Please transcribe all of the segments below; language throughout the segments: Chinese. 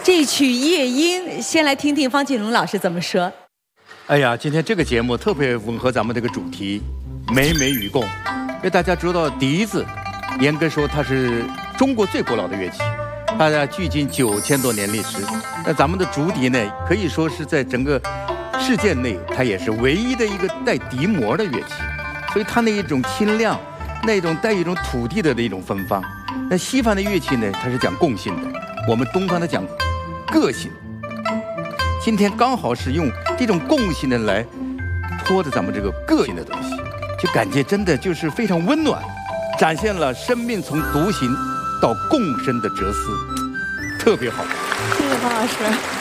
这曲《夜莺》，先来听听方锦龙老师怎么说。 哎呀，今天这个节目特别吻合咱们这个主题，美美与共。因为大家知道笛子，严格说它是中国最古老的乐器，它距今9000多年历史。那咱们的竹笛呢，可以说是在整个世界内，它也是唯一的一个带笛膜的乐器，所以它那一种清亮，那种带一种土地的一种芬芳。那西方的乐器呢，它是讲共性的，我们东方的讲个性。今天刚好是用这种共性的来拖着咱们这个个性的东西，就感觉真的就是非常温暖，展现了生命从独行到共生的哲思，特别好。 谢谢方老师。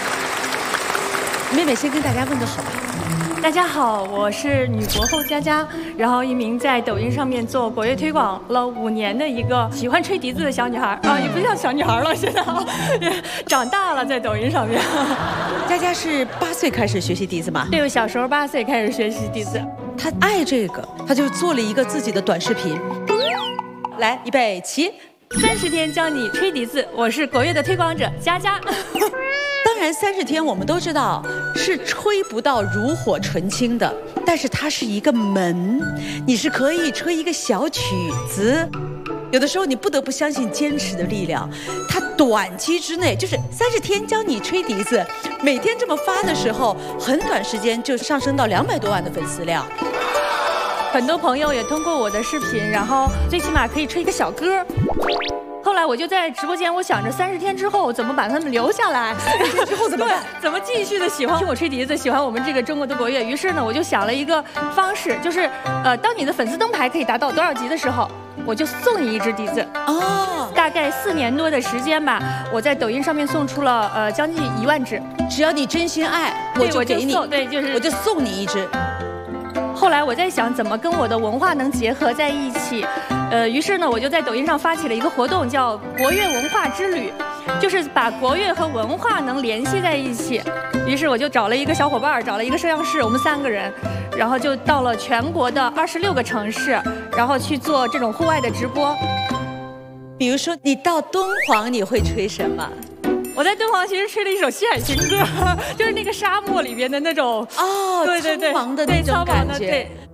妹妹先跟大家问个好吧。 大家好，我是女国后佳佳，然后一名在抖音上面做国乐推广了5年的一个喜欢吹笛子的小女孩啊，也不叫小女孩了，现在长大了，在抖音上面。 佳佳是8岁开始学习笛子吗？ 对，我小时候8岁开始学习笛子。 她爱这个，她就做了一个自己的短视频。来，预备起 ，30天教你吹笛子，我是国乐的推广者佳佳。 当然30天我们都知道是吹不到炉火纯青的，但是它是一个门，你是可以吹一个小曲子。有的时候你不得不相信坚持的力量，它短期之内就是30天教你吹笛子，每天这么发的时候，很短时间就上升到200多万的粉丝量。 很多朋友也通过我的视频，然后最起码可以吹一个小歌。后来我就在直播间，我想着30天之后怎么把他们留下来，30天之后怎么办？怎么继续的喜欢听我吹笛子，喜欢我们这个中国的国乐。于是呢，我就想了一个方式，就是当你的粉丝灯牌可以达到多少级的时候，我就送你一支笛子。哦，大概4年多的时间吧，我在抖音上面送出了将近1万支。 只要你真心爱，我就给你， 对，就是我就送你一支。 后来我在想怎么跟我的文化能结合在一起，于是呢，我就在抖音上发起了一个活动，叫国乐文化之旅，就是把国乐和文化能联系在一起。于是我就找了一个小伙伴，找了一个摄像师，我们3个人，然后就到了全国的26个城市，然后去做这种户外的直播。 比如说，你到敦煌，你会吹什么？ 我在敦煌其实吹了一首西海情歌，就是那个沙漠里边的那种哦， 对对对， 苍茫的那种感觉。 对。